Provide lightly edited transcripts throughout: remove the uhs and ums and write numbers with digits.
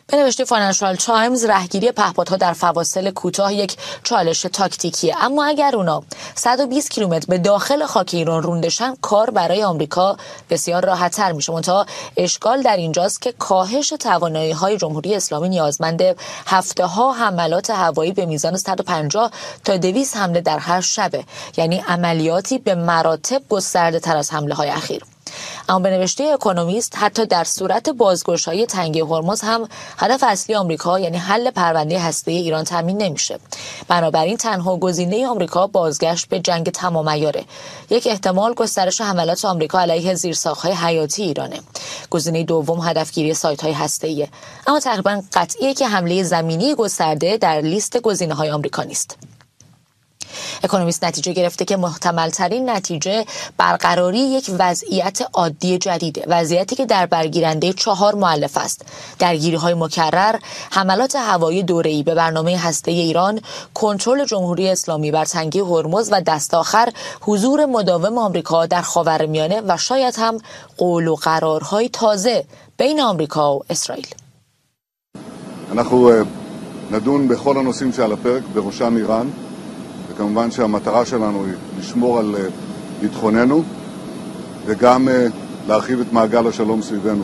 به نوشته فاینانشال تایمز رهگیری پهپادها در فواصل کوتاه یک چالش تاکتیکیه، اما اگر اونا 120 کیلومتر به داخل خاک ایران روندشن کار برای آمریکا بسیار راحت‌تر میشه. منتها اشکال در اینجاست که کاهش توانایی‌های جمهوری اسلامی نیازمند هفته‌ها حملات هوایی به میزان 150 تا 200 حمله در هر شبه، یعنی عملیاتی به مراتب گسترده‌تر از حمله‌های اخیر. اما به نوشته اکونومیست حتی در صورت بازگشایی تنگه هرمز هم هدف اصلی آمریکا یعنی حل پرونده هسته‌ای ایران تامین نمیشه. بنابراین تنها گزینه آمریکا بازگشت به جنگ تمام عیاره. یک احتمال گسترش حملات آمریکا علیه زیرساخت‌های حیاتی ایرانه. گزینه دوم هدفگیری سایت‌های هسته‌ایه. اما تقریبا قطعیه که حمله زمینی گسترده در لیست گزینه‌های آمریکا نیست. اکونومیست نتیجه گرفته که محتمل ترین نتیجه برقراری یک وضعیت عادی جدیده، وضعیتی که در برگیرنده 4 مؤلف است: درگیری‌های مکرر، حملات هوایی دوره‌ای به برنامه هسته‌ای ایران، کنترل جمهوری اسلامی بر تنگه هرمز و دست آخر حضور مداوم آمریکا در خاورمیانه و شاید هم قول و قرارهای تازه بین آمریکا و اسرائیل. אנחנו נדון בכל הנושאים שעל הפרק, בראשם איראן. כמובן שהמטרה שלנו היא לשמור על ביטחוננו וגם להרחיב את מעגל השלום סביבנו.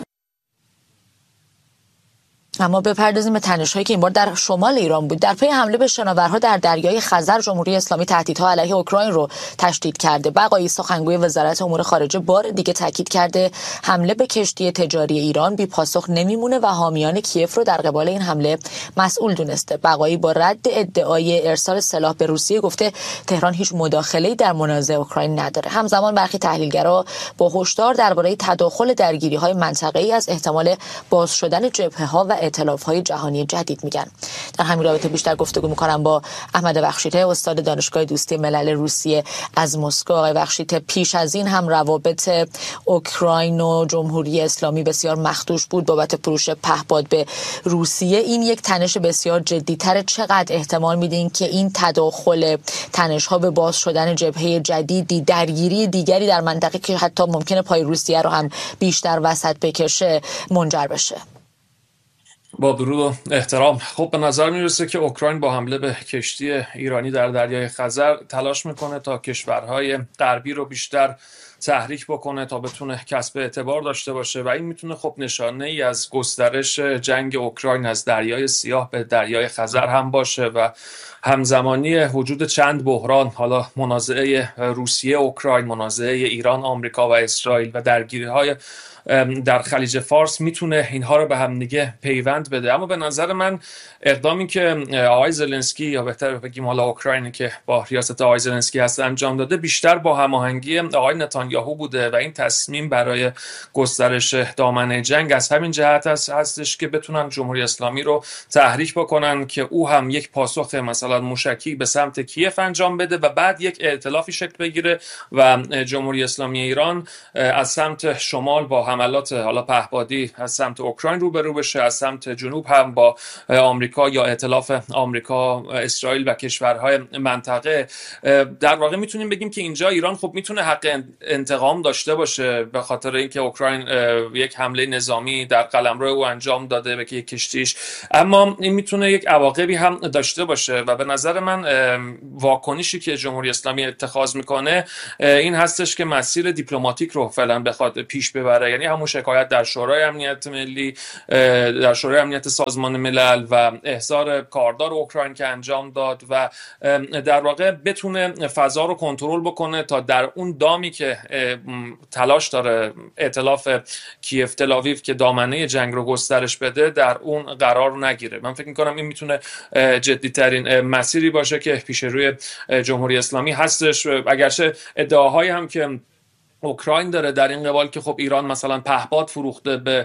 اما بپردازیم به تنش‌هایی که این بار در شمال ایران بود. در پی حمله به شناورها در دریای خزر، جمهوری اسلامی تهدیدها علیه اوکراین رو تشدید کرده. بقایی سخنگوی وزارت امور خارجه بار دیگه تاکید کرده حمله به کشتی تجاری ایران بی پاسخ نمیمونه و حامیان کیف رو در قبال این حمله مسئول دونسته. بقایی با رد ادعای ارسال سلاح به روسیه گفته تهران هیچ مداخله‌ای در منازعه اوکراین نداره. همزمان برخی تحلیلگرا با هشدار درباره تداخل درگیری‌های منطقه‌ای از احتمال باز شدن جبهه‌ها و ائتلاف‌های جهانی جدید میگن. در همین رابطه بیشتر گفتگو می‌کنم با احمد بخشیته، استاد دانشگاه دوستی ملل روسیه از مسکو. آقای بخشیته، پیش از این هم روابط اوکراین و جمهوری اسلامی بسیار مخدوش بود بابت فروش پهپاد به روسیه. این یک تنش بسیار جدی‌تر. چقدر احتمال میدین که این تداخل تنش‌ها به باز شدن جبهه جدیدی، درگیری دیگری در منطقه که حتی ممکنه پای روسیه رو هم بیشتر وسط بکشه منجر بشه؟ با درود و احترام، خب به نظر میرسه که اوکراین با حمله به کشتی ایرانی در دریای خزر تلاش میکنه تا کشورهای غربی رو بیشتر تحریک بکنه تا بتونه کسب اعتبار داشته باشه و این میتونه خب نشانه ای از گسترش جنگ اوکراین از دریای سیاه به دریای خزر هم باشه و همزمانی وجود چند بحران، حالا منازعه روسیه اوکراین، منازعه ایران آمریکا و اسرائیل و درگیری‌های در خلیج فارس میتونه اینها رو به هم دیگه پیوند بده. اما به نظر من اقدامی که آقای زلنسکی، یا بهتر بگیم حالا اوکراینی که با ریاست آقای زلنسکی هست انجام داده، بیشتر با هماهنگی آقای نتانیاهو بوده و این تصمیم برای گسترش دامنه جنگ از همین جهت هستش که بتونن جمهوری اسلامی رو تحریک بکنن که او هم یک پاسخ مثلا موشکی به سمت کیف انجام بده و بعد یک ائتلافی شکل بگیره و جمهوری اسلامی ایران از سمت شمال با حملات حالا پهپادی از سمت اوکراین روبرو بشه، از سمت جنوب هم با آمریکا یا ائتلاف آمریکا، اسرائیل و کشورهای منطقه. در واقع میتونیم بگیم که اینجا ایران خب میتونه حق انتقام داشته باشه به خاطر اینکه اوکراین یک حمله نظامی در قلمرو او انجام داده به یک کشتیش، اما این میتونه یک عواقبی هم داشته باشه و به نظر من واکنشی که جمهوری اسلامی اتخاذ میکنه این هستش که مسیر دیپلماتیک رو فعلا بخواد پیش ببره، یعنی همون شکایت در شورای امنیت ملی، در شورای امنیت سازمان ملل و احضار کاردار اوکراین که انجام داد و در واقع بتونه فضا رو کنترل بکنه تا در اون دامی که تلاش داره ائتلاف کیف تل آویو که دامنه جنگ رو گسترش بده در اون قرار نگیره. من فکر می‌کنم این میتونه جدی‌ترین مسیری باشه که پیش روی جمهوری اسلامی هستش، اگرچه ادعاهایی هم که اوکراین داره در این قبال که خب ایران مثلا پهپاد فروخته به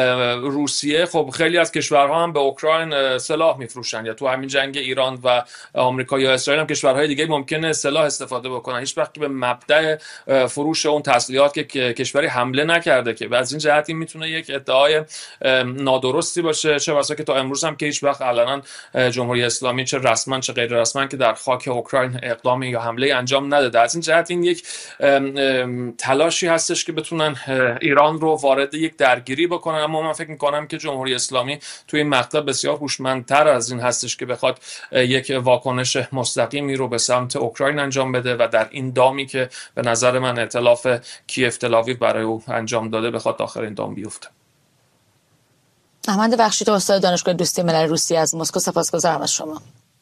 روسیه، خب خیلی از کشورها هم به اوکراین سلاح میفروشن، یا تو همین جنگ ایران و آمریکا یا اسرائیل هم کشورهای دیگه ممکنه سلاح استفاده بکنن، هیچ وقت به مبدأ فروش اون تسلیحات که کشوری حمله نکرده که. و از این جهت این میتونه یک ادعای نادرستی باشه، چه بسا که تا امروز هم که هیچ وقت علنا جمهوری اسلامی چه رسما چه غیر رسما که در خاک اوکراین اقدامی یا حمله انجام نداده. از این جهت این یک تلاشی هستش که بتونن ایران رو وارد یک درگیری بکنن. اما من فکر میکنم که جمهوری اسلامی توی این مقطع بسیار هوشمندتر از این هستش که بخواد یک واکنش مستقیمی رو به سمت اوکراین انجام بده و در این دامی که به نظر من ائتلاف کیف تل آویو برای او انجام داده بخواد داخل این دام بیفته. احمد بخشید، استاد دانشگاه دوستی ملل روسیه از مسکو، سپاسگزارم از شما.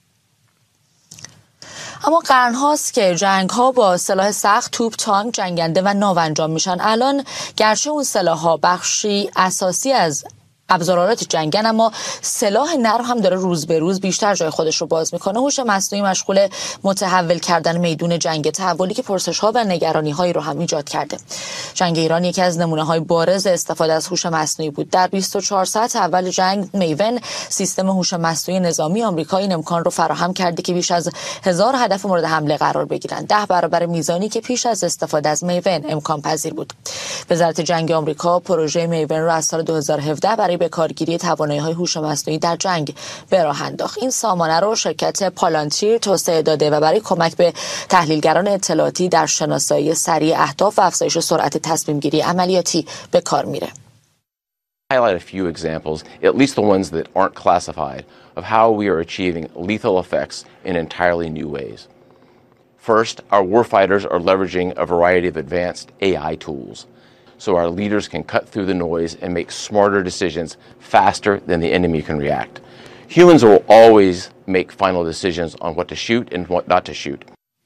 اما قرن هاست که جنگ ها با سلاح سخت، توپ، تانک، جنگنده و ناو انجام میشن. الان گرچه اون سلاح ها بخشی اساسی از ابزارات جنگن، اما سلاح نرم هم داره روز به روز بیشتر جای خودش رو باز میکنه. هوش مصنوعی مشغول متحول کردن میدون جنگ، تحولی که پرسش ها و نگرانی هایی رو هم ایجاد کرده. جنگ ایران یکی از نمونه های بارز استفاده از هوش مصنوعی بود. در 24 ساعت اول جنگ، میون سیستم هوش مصنوعی نظامی آمریکا این امکان رو فراهم کرده که بیش از 1000 هدف مورد حمله قرار بگیرن، 10 برابر میزانی که پیش از استفاده از میون امکان پذیر بود. وزارت جنگ آمریکا پروژه میون رو از سال 2017 برای به کارگیری توانایی‌های هوش مصنوعی در جنگ به راه انداخت. این سامانه رو شرکت پالانتیر توسعه داده و برای کمک به تحلیلگران اطلاعاتی در شناسایی سریع اهداف و افزایش سرعت تصمیم گیری عملیاتی به کار میره. Highlight a few examples, at least the ones that aren't classified, of how we are achieving lethal effects in entirely new ways. First, our warfighters are leveraging a variety of advanced AI tools, so our leaders can cut through the noise and make smarter decisions faster than the enemy can react. Humans will always make final decisions on what to shoot and what not to shoot.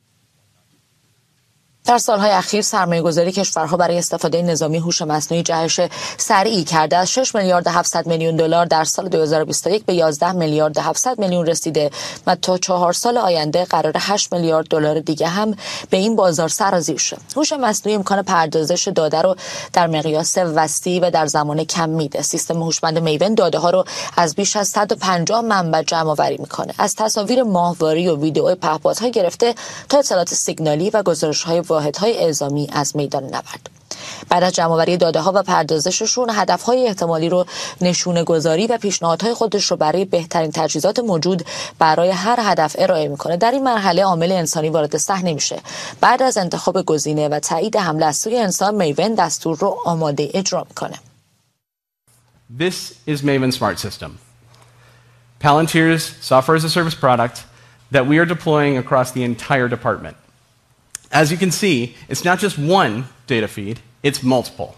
در سالهای اخیر سرمایه‌گذاری کشورها برای استفاده نظامی هوش مصنوعی جهش سریعی کرده. از 6 میلیارد 700 میلیون دلار در سال 2021 به 11 میلیارد 700 میلیون رسیده و تا 4 سال آینده قرار 8 میلیارد دلار دیگه هم به این بازار سرازیر شه. هوش مصنوعی امکان پردازش داده رو در مقیاس وسیع و در زمان کم میده. سیستم هوشمند میون داده ها رو از بیش از 150 منبع جمع آوری میکنه، از تصاویر ماهواری و ویدئو پهپادها گرفته تا اطلاعات سیگنالی و گزارش‌های واحدهای اعزامی از میدان نبرد. بعد از جمع‌آوری داده‌ها و پردازششون، هدف‌های احتمالی رو نشونه‌گذاری و پیشنهادهای خودش رو برای بهترین تجهیزات موجود برای هر هدف ارائه می‌کنه. در این مرحله عامل انسانی وارد صحنه میشه. بعد از انتخاب گزینه و تایید حمله از سوی انسان، میون دستور رو آماده اجرا می‌کنه. This is Maven Smart System, Palantir's software as a service product that we are deploying across the entire department. As you can see, it's not just one data feed, it's multiple.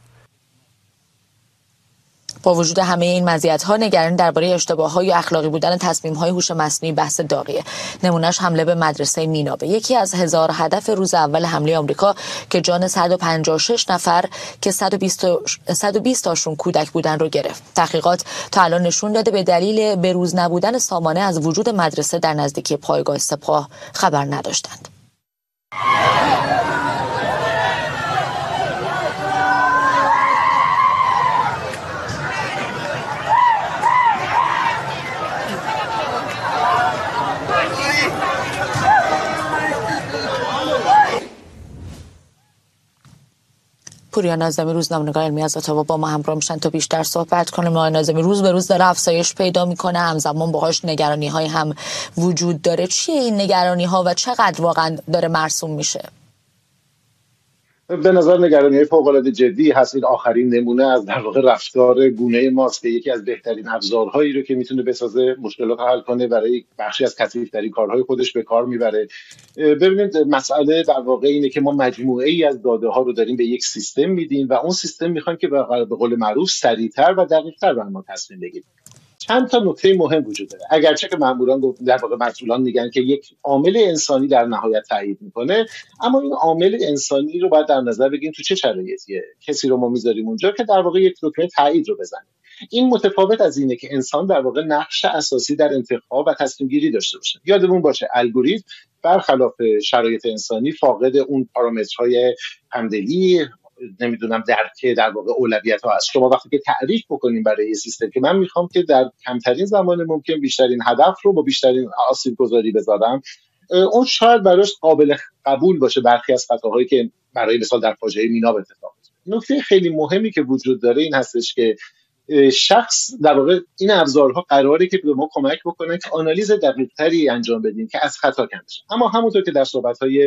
با وجود همه این مزیت‌ها، نگرانی درباره اشتباه‌ها یا اخلاقی بودن تصمیم‌های هوش مصنوعی بحث داغیه. نمونهش حمله به مدرسه مینابه، یکی از 1000 هدف روز اول حمله آمریکا که جان 156 نفر که 120 تاشون کودک بودن رو گرفت. تحقیقات تا الان نشون داده به دلیل بروز نبودن سامانه از وجود مدرسه در نزدیکی پایگاه سپاه خبر نداشتند. پوریا ناظمی، روزنامه‌نگار علمی از اتاوا، با ما همراه میشن تا بیشتر صحبت کنیم. آقای ناظمی، روز به روز داره افزایش پیدا میکنه، همزمان باهاش نگرانی‌های هم وجود داره. چیه این نگرانی‌ها و چقدر واقعا داره مرسوم میشه؟ به نظر نگرانی فوق‌العاده جدی هست. این آخرین نمونه از در واقع رفتار گونه ماست که یکی از بهترین ابزارهایی رو که میتونه بسازه مشکلات حل کنه برای بخشی از کثیف‌ترین کارهای خودش به کار میبره. ببینید، مسئله در واقع اینه که ما مجموعه ای از داده ها رو داریم به یک سیستم میدیم و اون سیستم میخوان که به قول معروف سریعتر و دقیق‌تر بر ما تصمیم بگیره. چند تا نکته مهم وجود داره. اگرچه که ماموران در واقع مسئولان میگن که یک عامل انسانی در نهایت تایید میکنه، اما این عامل انسانی رو باید در نظر بگیریم تو چه شرایطیه. کسی رو ما میذاریم اونجا که در واقع یک دکمه تایید رو بزنه. این متفاوت از اینه که انسان در واقع نقش اساسی در انتخاب و تصمیم گیری داشته باشه. یادمون باشه الگوریتم برخلاف شرایط انسانی فاقد اون پارامترهای همدلی، نمیدونم در واقع اولویت ها هست. شما وقتی که تعریف بکنیم برای یه سیستم که من میخوام که در کمترین زمان ممکن بیشترین هدف رو با بیشترین آسیب گذاری بذارم، اون شاید براش قابل قبول باشه برخی از خطاهایی که برای مثال در فاجعه میناب اتفاق افتاد. نکته خیلی مهمی که وجود داره این هستش که شخص در واقع این ابزارها قراره که به ما کمک بکنن که آنالیز دقیق‌تری انجام بدیم که از خطا کم بشه. اما همونطور که در صحبت‌های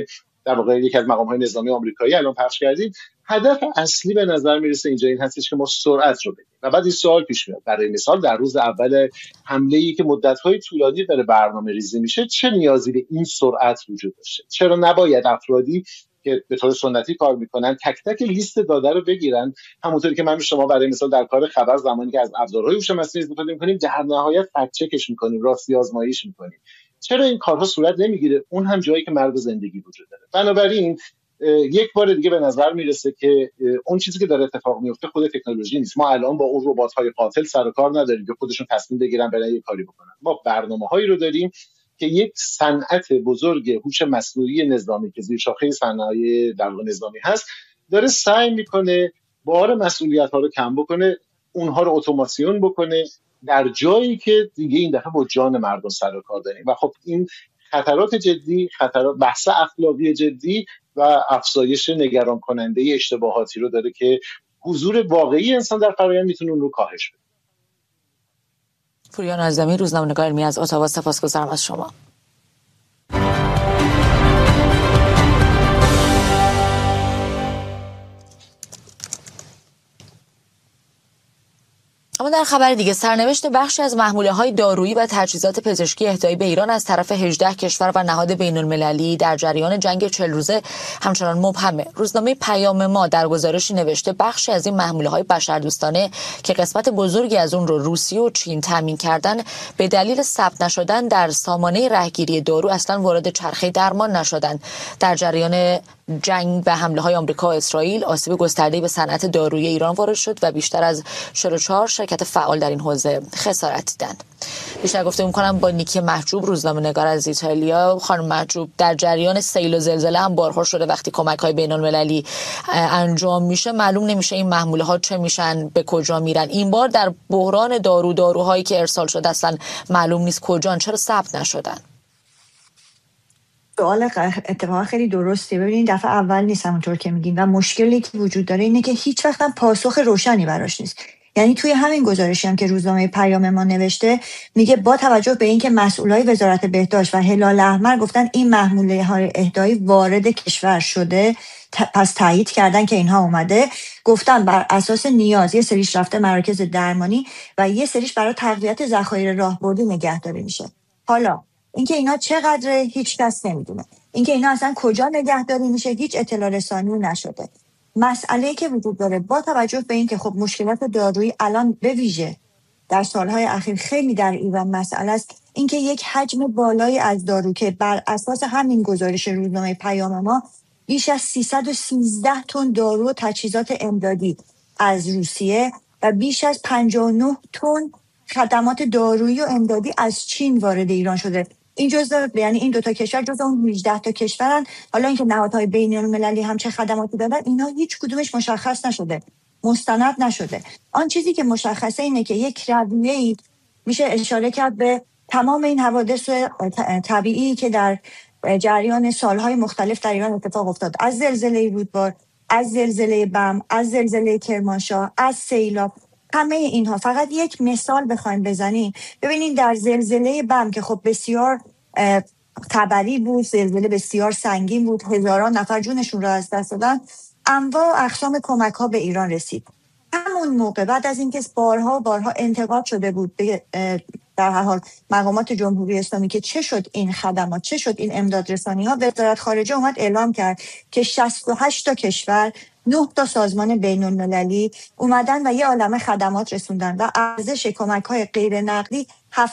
در واقع یکی از مقام‌های نظامی آمریکایی الان پخش کردید. هدف اصلی به نظر میرسه اینجا این هستش که ما سرعت رو بدیم و بعد این سوال پیش میاد. برای مثال در روز اول حمله‌ای که مدت‌های طولانی داره برنامه‌ریزی میشه، چه نیازی به این سرعت وجود داشته؟ چرا نباید افرادی که به طور سنتی کار میکنن تک تک لیست داده رو بگیرن، همونطوری که من و شما برای مثال در کار خبر زمانی که از ابزارهای هوش مصنوعی استفاده میکنیم در نهایت فکت چکش میکنیم، راستی آزمایش میکنیم. چرا این کارها صورت نمیگیره؟ اون هم جایی که مرز زندگی وجود داره. بنابراین یک بار دیگه به نظر میرسه که اون چیزی که داره اتفاق میفته خود تکنولوژی نیست. ما الان با اون ربات‌های قاتل سر و کار نداریم که خودشون تصمیم بگیرن برای یه کاری بکنن. ما برنامه‌هایی رو داریم که یک صنعت بزرگ هوش مصنوعی نظامی که زیر شاخه صنایع در واقع نظامی هست داره سعی میکنه بار مسئولیت‌ها رو کم بکنه، اونها رو اتوماسیون بکنه در جایی که دیگه این دفعه با جان مردم سر و کار داریم و خب این خطرات جدی، خطرات بحث اخلاقی جدی و افزایش نگران کننده اشتباهاتی رو داره که حضور واقعی انسان در فرآیند میتونه اون رو کاهش بده. پوریا ناظمی، روزنامه‌نگار علمی از اتاوا، سپاسگزارم از شما. اما در خبر دیگه، سرنوشت بخشی از محموله‌های دارویی و تجهیزات پزشکی اهدایی به ایران از طرف 18 کشور و نهاد بین‌المللی در جریان جنگ 40 روزه همچنان مبهمه. روزنامه پیام ما در گزارشی نوشته بخشی از این محموله‌های بشردوستانه که قسمت بزرگی از اون رو روسیه و چین تامین کردن، به دلیل ثبت نشدن در سامانه رهگیری دارو اصلا وارد چرخه درمان نشدن. در جریان جنگ و حمله‌های آمریکا و اسرائیل، آسیب گسترده‌ای به صنعت دارویی ایران وارد شد و بیشتر از 44 شرکت فعال در این حوزه خسارت دیدند. بیشتر گفتگو می‌کنم با نیکی محجوب، روزنامه‌نگار از ایتالیا. خانم محجوب، در جریان سیل و زلزله هم بارها شده وقتی کمک‌های بین‌المللی انجام میشه معلوم نمیشه این محموله‌ها چه میشن، به کجا میرن. این بار در بحران داروهایی که ارسال شده اصلا معلوم نیست کجان، چرا ثبت نشدن؟ سوال اتفاقا خیلی درسته. ببینید دفعه اول نیست همونطور که میگین و مشکلی که وجود داره اینه که هیچ وقت هم پاسخ روشنی براش نیست. یعنی توی همین گزارشی هم که روزنامه پیام ما نوشته میگه با توجه به اینکه مسئولای وزارت بهداشت و هلال احمر گفتن این محموله اهدایی وارد کشور شده، پس تایید کردن که اینها اومده، گفتن بر اساس نیاز یه سریش رفته مراکز درمانی و یه سریش برای تقویت ذخایر راهبردی نگهداری میشه. حالا اینکه اینا چقدر هیچ کس نمیدونه، اینکه اینا اصلا کجا نگهداری میشه هیچ اطلاع رسانی نشده. مسئله‌ای که وجود داره با توجه به اینکه خب مشکلات دارویی الان به ویژه در سالهای اخیر خیلی در ایران مسئله است، اینکه یک حجم بالایی از دارو که بر اساس همین گزارش روزنامه پیام ما بیش از 313 تن دارو و تجهیزات امدادی از روسیه و بیش از 59 تن خدمات دارویی و امدادی از چین وارد ایران شده. این جزء، یعنی این دو تا کشور جزء اون 18 تا کشورن. حالا اینکه نهادهای بین‌المللی هم چه خدماتی دادن اینا هیچ کدومش مشخص نشده، مستند نشده. آن چیزی که مشخصه اینه که یک رویه‌ای میشه اشاره کرد به تمام این حوادث طبیعی که در جریان سالهای مختلف در ایران اتفاق افتاد، از زلزله رودبار، از زلزله بم، از زلزله کرمانشاه، از سیلاب. همه اینها فقط یک مثال بخوایم بزنیم، ببینید در زلزله بم که خب بسیار خبری بود، زلزله بسیار سنگین بود، هزاران نفر جونشون را از دست دادن، انواع و اقسام کمک ها به ایران رسید. همون موقع بعد از اینکه بارها انتقاد شده بود به در هر حال مقامات جمهوری اسلامی که چه شد این خدمات، چه شد این امداد رسانی ها، وزارت خارجه اومد اعلام کرد که 68 تا کشور، 9 تا سازمان بین المللی اومدن و یه عالمه خدمات رسوندن و ارزش کمک های غیر نقدی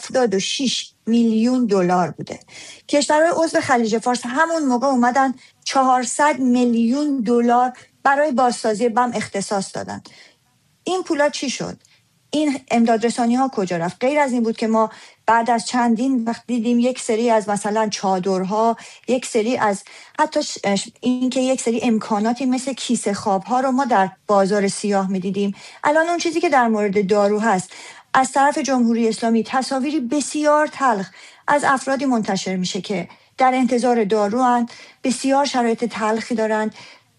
76 میلیون دلار بوده. کشورهای عضو خلیج فارس همون موقع اومدن 400 میلیون دلار برای بازسازی بم اختصاص دادن. این پولا چی شد؟ این امدادرسانی ها کجا رفت؟ غیر از این بود که ما بعد از چندین وقت دیدیم یک سری از مثلا چادرها، یک سری از حتی این که یک سری امکاناتی مثل کیسه خواب ها رو ما در بازار سیاه می دیدیم. الان اون چیزی که در مورد دارو هست از طرف جمهوری اسلامی تصاویری بسیار تلخ از افرادی منتشر میشه که در انتظار دارو هستند، بسیار شرایط تلخی دارند،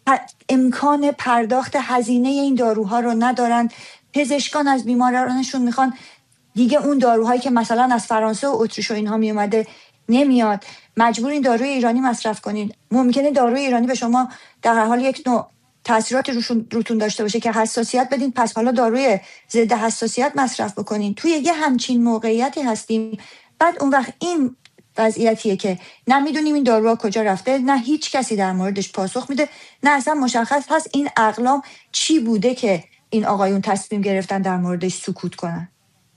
امکان پرداخت هزینه این داروها رو ندارن. پزشکان از بیمارانشون میخوان دیگه اون داروهایی که مثلا از فرانسه و اتریش و اینها می اومده نمیاد، مجبورین داروی ایرانی مصرف کنین. ممکنه داروی ایرانی به شما در هر حال یک نوع تاثیرات روتون داشته باشه که حساسیت بدین، پس حالا داروی ضد حساسیت مصرف بکنین. توی یه همچین موقعیتی هستیم. بعد اون وقت این وضعیتیه که نه میدونیم این داروها کجا رفته، نه هیچ کسی در موردش پاسخ میده، نه اصلا مشخص هست این اقلام چی بوده که این آقایون تصمیم گرفتن در موردش سکوت کنن.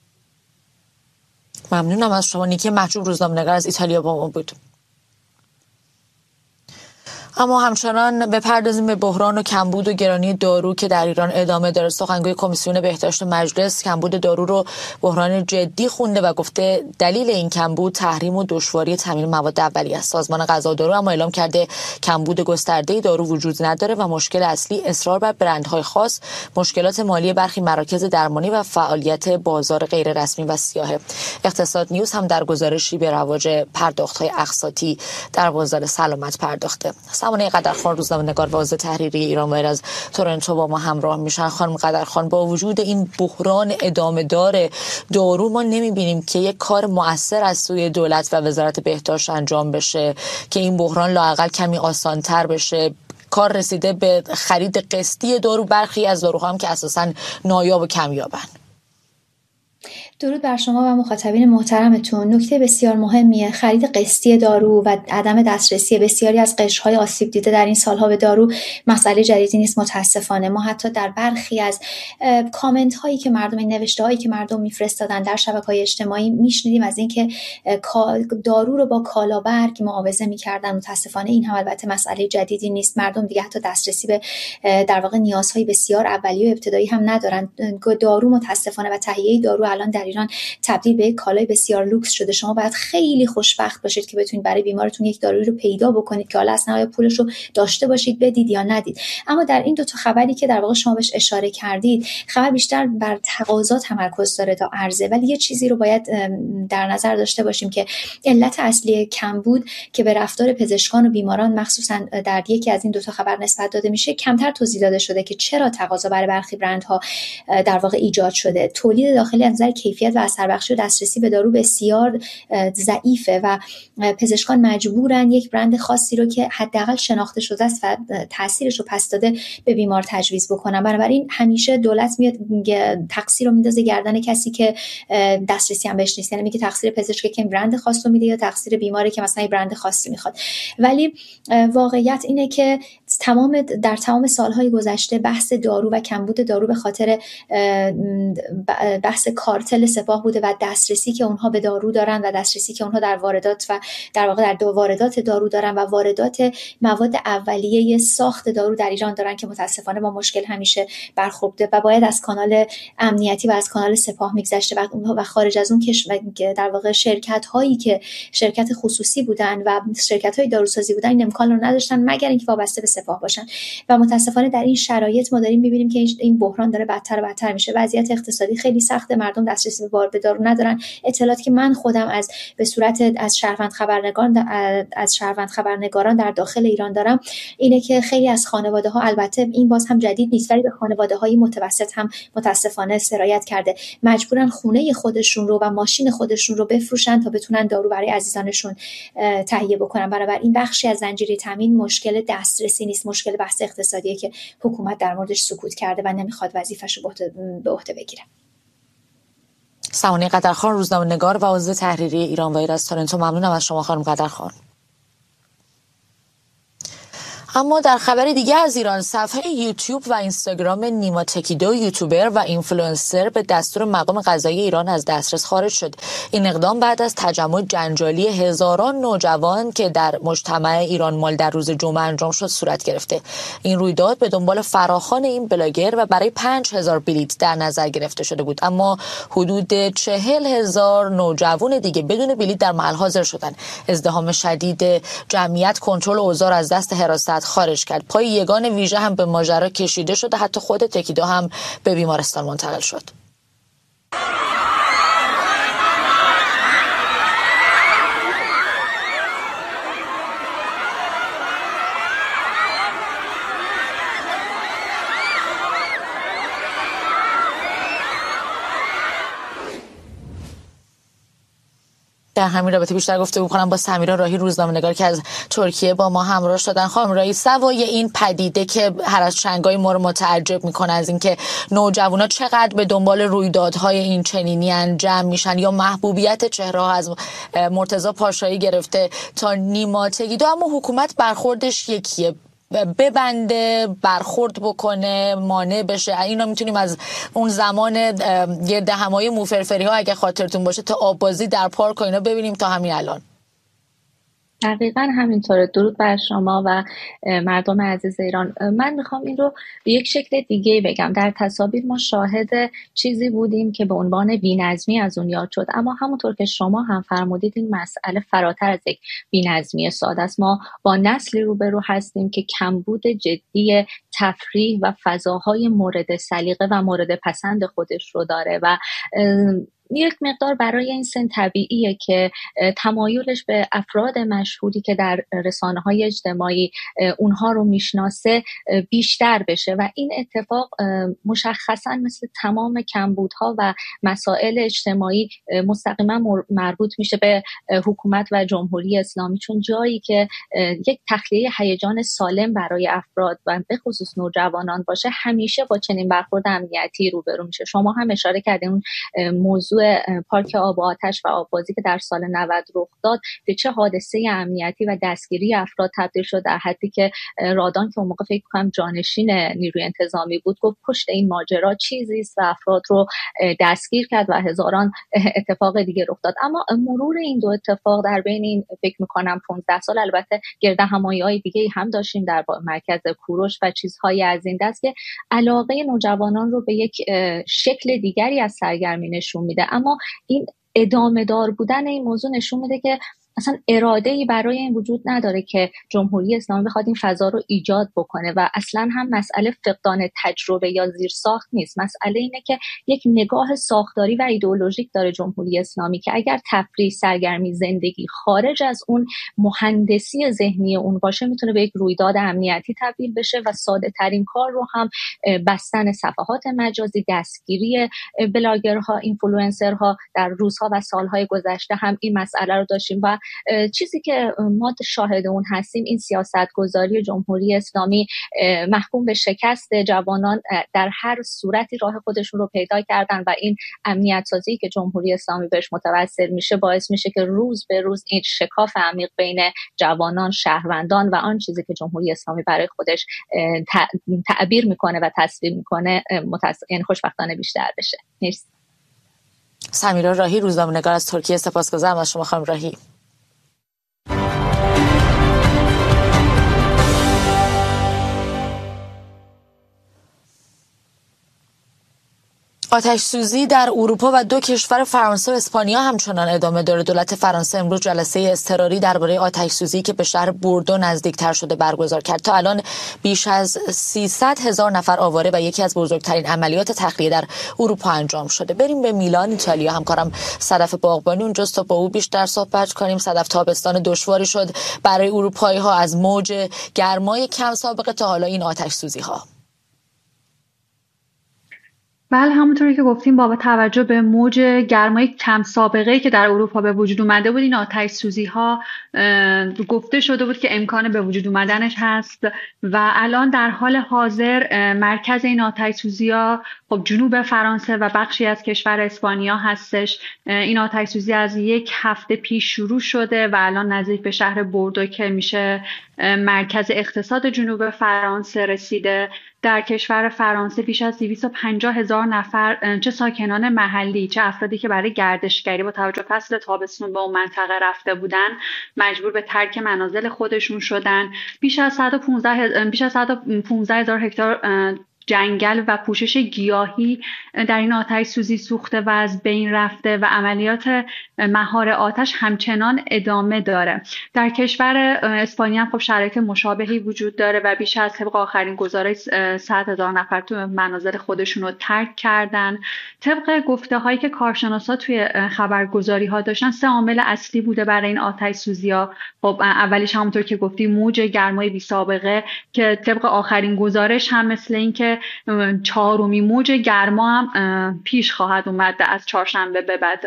ممنونم از شما. نیکی محجوب، روزنامه‌نگار از ایتالیا با ما بود. اما همچنان بپردازیم به بحران و کمبود و گرانی دارو که در ایران ادامه داره. سخنگوی کمیسیون بهداشت مجلس کمبود دارو رو بحران جدی خونده و گفته دلیل این کمبود تحریم و دشواری تامین مواد اولیه است. سازمان غذا و دارو اما اعلام کرده کمبود گسترده دارو وجود نداره و مشکل اصلی اصرار بر برندهای خاص، مشکلات مالی برخی مراکز درمانی و فعالیت بازار غیر رسمی و سیاه. اقتصاد نیوز هم در گزارشی به رواج پرداخت‌های اقساطی در بازار سلامت پرداخته. سامانه قدرخان، روزنامه‌نگار و عضو تحریری ایران وایر از تورنتو با ما همراه میشن. خانم قدرخان، با وجود این بحران ادامه دار دارو ما نمیبینیم که یک کار مؤثر از سوی دولت و وزارت بهداشت انجام بشه که این بحران لااقل کمی آسان‌تر بشه. کار رسیده به خرید قسطی دارو، برخی از داروها هم که اساساً نایاب و کمیابن. درود بر شما و مخاطبین محترمتون. نکته بسیار مهمیه خرید قسطی دارو و عدم دسترسی بسیاری از قشرهای آسیب دیده در این سالها به دارو مسئله جدیدی نیست. متاسفانه ما حتی در برخی از کامنت هایی که مردم، این نوشته هایی که مردم میفرستادن در شبکه‌های اجتماعی میشنیدیم از اینکه دارو رو با کالابرگ معاوضه میکردن. متاسفانه این هم البته مسئله جدیدی نیست. مردم دیگه حتی دسترسی به در واقع نیازهای بسیار اولیه و ابتدایی هم ندارن. دارو متاسفانه و تهیه دارو الان در ایران تبدیل به کالای بسیار لوکس شده. شما باید خیلی خوشبخت باشید که بتونید برای بیمارتون یک دارویی رو پیدا بکنید که حالا اصلا پولش رو داشته باشید بدید یا ندید. اما در این دو تا خبری که در واقع شما بهش اشاره کردید، خبر بیشتر بر تقاضا تمرکز داره تا عرضه، ولی یه چیزی رو باید در نظر داشته باشیم که علت اصلی کمبود که به رفتار پزشکان و بیماران مخصوصا در یکی از این دو تا خبر نسبت داده میشه کمتر توضیح داده شده که چرا تقاضا برای برخی برندها در واقع ایجاد شده. تولید داخلی از نظر کیفیت و اثربخشی و دسترسی به دارو بسیار ضعیفه و پزشکان مجبورن یک برند خاصی رو که حداقل شناخته شده است و تاثیرش رو پس داده به بیمار تجویز بکنن. بنابراین همیشه دولت میاد تقصیر رو میندازه گردن کسی که دسترسی هم بهش نیست، یعنی میگه تقصیر پزشکی که برند خاص رو میده یا تقصیر بیماری که مثلا برند خاصی میخواد. ولی واقعیت اینه که در تمام سالهای گذشته بحث دارو و کمبود دارو به خاطر بحث کارتل سپاه بوده و دسترسی که اونها به دارو دارن و دسترسی که اونها در واردات و در واقع در واردات دارو دارن و واردات مواد اولیه ساخت دارو در ایران دارن که متاسفانه با مشکل همیشه برخورده و باید از کانال امنیتی و از کانال سپاه میگذشته و خارج از اون کشور در واقع شرکت هایی که شرکت خصوصی بودن و شرکت های داروسازی بودن این امکان رو نداشتن مگر اینکه وابسته به سپاه باشن و متاسفانه در این شرایط ما داریم میبینیم که این بحران داره بدتر و بدتر میشه. وضعیت اقتصادی خیلی سخته، مردم دسترسی به دارو ندارن. اطلاعاتی که من خودم به صورت از شهروند خبرنگاران در داخل ایران دارم اینه که خیلی از خانواده‌ها، البته این باز هم جدید نیست ولی به خانواده‌های متوسط هم متاسفانه سرایت کرده، مجبورن خونه خودشون رو و ماشین خودشون رو بفروشن تا بتونن دارو برای عزیزانشون تهیه بکنن. بنابراین بخشی از زنجیره تامین مشکل دسترسی نیست، مشکل بحث اقتصادیه که حکومت در موردش سکوت کرده و نمیخواد وظیفه‌شو به عهده بگیره. سامانه قدرخان، روزنامه‌نگار و عضو تحریری ایران وایر از تورنتو. ممنونم از شما خانم قدرخان. اما در خبر دیگه از ایران، صفحه یوتیوب و اینستاگرام نیما تکیدو، یوتیوبر و اینفلوئنسر به دستور مقام قضایی ایران از دسترس خارج شد. این اقدام بعد از تجمع جنجالی هزاران نوجوان که در مجتمع ایران مال در روز جمعه انجام شد صورت گرفته. این رویداد به دنبال فراخوان این بلاگر و برای 5000 بلیت در نظر گرفته شده بود، اما حدود 40,000 نوجوان دیگه بدون بلیت در محل حاضر شدند. ازدحام شدید جمعیت کنترل اوضاع از دست حراست خارج کرد. پای یگان ویژه هم به ماجرا کشیده شده، حتی خود تکیدو هم به بیمارستان منتقل شد. در همین رابطه بیشتر گفتگو کنم با سمیرا راهی روزنامه‌نگار که از ترکیه با ما همراه شدن. خانم راهی، سوای این پدیده که هر از چنگای ما رو متعجب میکنه از اینکه نوجوانا چقدر به دنبال رویدادهای این چنینی جمع میشن یا محبوبیت چهره از مرتضی پاشایی گرفته تا نیما تگیدو، اما حکومت برخوردش یکیه، ببنده، برخورد بکنه، مانع بشه. اینا میتونیم از اون زمان گرد همایی موفرفری ها اگه خاطرتون باشه تا آبازی در پارک و اینا ببینیم تا همین الان. دقیقا همینطوره. درود بر شما و مردم عزیز ایران. من میخوام این رو به یک شکل دیگه بگم. در تصاویر ما شاهد چیزی بودیم که به عنوان بی‌نظمی از اون یاد شد، اما همونطور که شما هم فرمودید این مسئله فراتر از یک بی‌نظمی ساده است. ما با نسلی روبرو هستیم که کمبود جدی تفریح و فضاهای مورد سلیقه و مورد پسند خودش رو داره و یک مقدار برای این سن طبیعیه که تمایلش به افراد مشهوری که در رسانه‌های اجتماعی اونها رو میشناسه بیشتر بشه و این اتفاق مشخصا مثل تمام کمبودها و مسائل اجتماعی مستقیما مربوط میشه به حکومت و جمهوری اسلامی، چون جایی که یک تخلیه هیجان سالم برای افراد و به خصوص نوجوانان باشه همیشه با چنین برخورد امنیتی روبرو میشه. شما هم اشاره کردین اون موضوع پارک آب و آتش و آبازی که در سال 90 رخ داد به چه حادثه امنیتی و دستگیری افراد تبدیل شد، در حدی که رادان که اون موقع فکر کنم جانشین نیروی انتظامی بود گفت پشت این ماجرا چیزی است و افراد رو دستگیر کرد و هزاران اتفاق دیگه رخ داد. اما مرور این دو اتفاق در بین این فکر می‌کنم 15 سال البته گردهمایی‌های دیگه هم داشتیم در مرکز کوروش و چیزهای از این دست که علاقه نوجوانان رو به یک شکل دیگری از سرگرمی نشون میده. اما این ادامه دار بودن این موضوع نشون میده که اصلا اراده‌ای برای این وجود نداره که جمهوری اسلامی بخواد این فضا رو ایجاد بکنه و اصلا هم مسئله فقدان تجربه یا زیرساخت نیست. مسئله اینه که یک نگاه ساختاری و ایدئولوژیک داره جمهوری اسلامی که اگر تفریح، سرگرمی، زندگی خارج از اون مهندسی ذهنی اون باشه میتونه به یک رویداد امنیتی تبدیل بشه و ساده ترین کار رو هم بستن صفحات مجازی، دستگیری بلاگرها، اینفلوئنسرها در روزها و سالهای گذشته هم این مسئله رو داشتیم و چیزی که ما شاهد اون هستیم این سیاستگذاری جمهوری اسلامی محکوم به شکست جوانان در هر صورتی راه خودشون رو پیدا کردن و این امنیت سازی که جمهوری اسلامی بهش متوسل میشه باعث میشه که روز به روز این شکاف عمیق بین جوانان، شهروندان و آن چیزی که جمهوری اسلامی برای خودش تعبیر میکنه و تصویر میکنه یعنی خوشبختانه بیشتر بشه. مرسی. سمیرا راهی روزنامه‌نگار از ترکیه، سپاسگزارم از شما خانم راهی. آتش سوزی در اروپا و دو کشور فرانسه و اسپانیا همچنان ادامه داره. دولت فرانسه امروز جلسه اضطراری درباره آتش سوزی که به شهر بوردو نزدیکتر شده برگزار کرد. تا الان بیش از 300,000 نفر آواره و یکی از بزرگترین عملیات تخلیه در اروپا انجام شده. بریم به میلان، ایتالیا. همکارم صدف باغبانی اونجاست تا با او بیشتر صحبت کنیم. صدف، تابستان دشواری شد برای اروپایی ها از موج گرمای کم سابقه تا حالا این آتش سوزی ها. بله، همونطوری که گفتیم با توجه به موج گرمای کم سابقه‌ای که در اروپا به وجود اومده بود این آتش سوزی ها گفته شده بود که امکان به وجود اومدنش هست و الان در حال حاضر مرکز این آتش سوزی ها خب جنوب فرانسه و بخشی از کشور اسپانیا هستش. این آتش سوزی از یک هفته پیش شروع شده و الان نزدیک به شهر بوردو که میشه مرکز اقتصاد جنوب فرانسه رسیده. در کشور فرانسه بیش از 250,000 نفر چه ساکنان محلی چه افرادی که برای گردشگری با توجه به فصل تابستون به اون منطقه رفته بودن مجبور به ترک منازل خودشون شدن. بیش از 115,000 هکتار جنگل و پوشش گیاهی در این آتش سوزی سوخته و از بین رفته و عملیات مهار آتش همچنان ادامه داره. در کشور اسپانیا خب شرایط مشابهی وجود داره و بیش از طبق آخرین گزارش 100,000 نفر تو منازل خودشون رو ترک کردن. طبق گفته هایی که کارشناسا توی خبرگزاری ها داشتن 3 عامل اصلی بوده برای این آتش سوزی ها. خب اولیش همونطور که گفتی موج گرمای بی سابقه که طبق آخرین گزارش هم مثل این که 4مین موج گرما هم پیش خواهد اومد از چهارشنبه به بعد.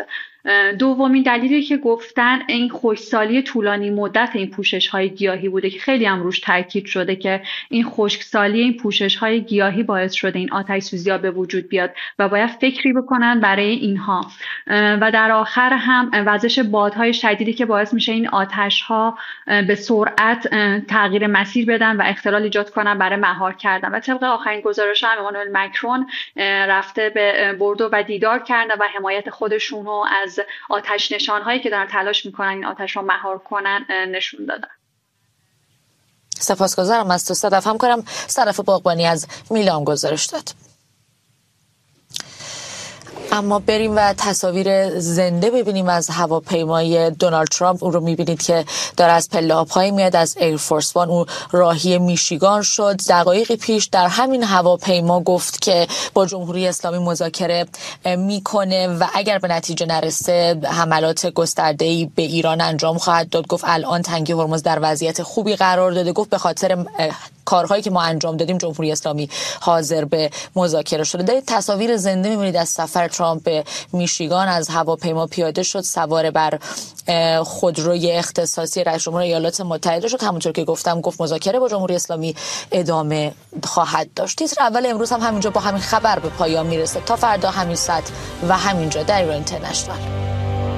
دومین دلیلی که گفتن این خشکسالی طولانی مدت این پوشش‌های گیاهی بوده که خیلی هم روش تاکید شده که این خشکسالی این پوشش‌های گیاهی باعث شده این آتش سوزی‌ها به وجود بیاد و باید فکری بکنن برای اینها. و در آخر هم وزش بادهای شدیدی که باعث میشه این آتش‌ها به سرعت تغییر مسیر بدن و اختلال ایجاد کنن برای مهار کردن. و طبق آخرین گزارش هم امانوئل مکرون رفته به بوردو و دیدار کردن و حمایت خودشون رو از آتش نشان‌هایی که دارن تلاش میکنن این آتش رو مهار کنن نشون دادن. سپاسگزارم از تو صدف. همکارم صرف باغبانی از میلان گزارش داد. اما بریم و تصاویر زنده ببینیم از هواپیمای دونالد ترامپ. اون رو میبینید که داره از پله‌ها پایین میاد از ایرفورس وان. اون راهی میشیگان شد. دقایقی پیش در همین هواپیما گفت که با جمهوری اسلامی مذاکره میکنه و اگر به نتیجه نرسه حملات گسترده‌ای به ایران انجام خواهد داد. گفت الان تنگه هرمز در وضعیت خوبی قرار داده. گفت به خاطر کارهایی که ما انجام دادیم جمهوری اسلامی حاضر به مذاکره شده. دارید تصاویر زنده می‌بینید از سفر ترامپ به میشیگان. از هواپیما پیاده شد، سوار بر خودروی اختصاصی رئیس جمهور ایالات متحده شد. همونطور که گفتم گفت مذاکره با جمهوری اسلامی ادامه خواهد داشت. تیتر اول امروز هم همینجا با همین خبر به پایان میرسه. تا فردا همین ساعت و همینجا در ایران اینترنشنال.